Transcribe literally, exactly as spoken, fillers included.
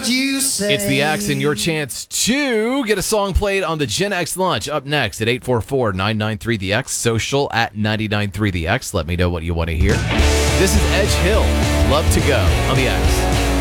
what you say. It's the X and your chance to get a song played on the Gen X Lunch. Up next at eight four four, nine nine three, the X, social at nine nine three the X. Let me know what you want to hear. This is Edge Hill, Love to Go on the X.